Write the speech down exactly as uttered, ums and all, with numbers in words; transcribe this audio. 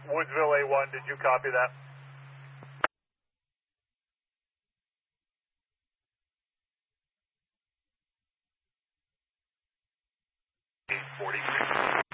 Woodsville A one, did you copy that? eight forty-six.